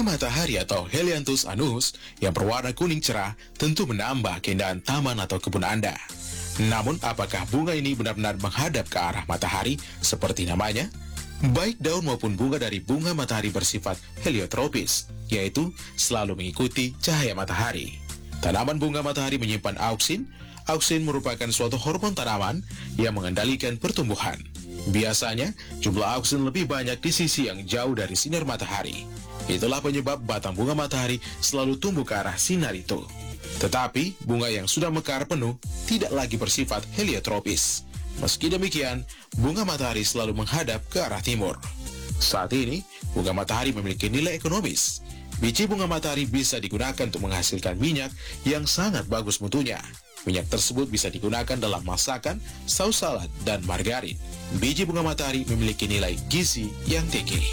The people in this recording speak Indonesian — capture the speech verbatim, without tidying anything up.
matahari atau Helianthus annus yang berwarna kuning cerah tentu menambah keindahan taman atau kebun Anda. Namun, apakah bunga ini benar-benar menghadap ke arah matahari seperti namanya? Baik daun maupun bunga dari bunga matahari bersifat heliotropis, yaitu selalu mengikuti cahaya matahari. Tanaman bunga matahari menyimpan auksin. Auksin merupakan suatu hormon tanaman yang mengendalikan pertumbuhan. Biasanya, jumlah auksin lebih banyak di sisi yang jauh dari sinar matahari. Itulah penyebab batang bunga matahari selalu tumbuh ke arah sinar itu. Tetapi, bunga yang sudah mekar penuh tidak lagi bersifat heliotropis. Meski demikian, bunga matahari selalu menghadap ke arah timur. Saat ini, bunga matahari memiliki nilai ekonomis. Biji bunga matahari bisa digunakan untuk menghasilkan minyak yang sangat bagus mutunya. Minyak tersebut bisa digunakan dalam masakan, saus salad, dan margarin. Biji bunga matahari memiliki nilai gizi yang tinggi.